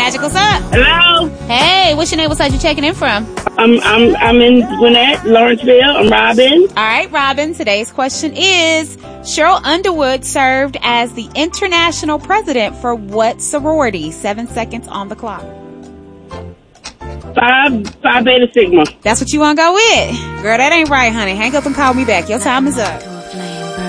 Magic, what's up? Hello. Hey, what's your name? What side you checking in from? I'm in Gwinnett, Lawrenceville. I'm Robin. All right, Robin. Today's question is: Cheryl Underwood served as the international president for what sorority? 7 seconds on the clock. Phi Beta Sigma. That's what you want to go with? Girl, that ain't right, honey. Hang up and call me back. Your time is up.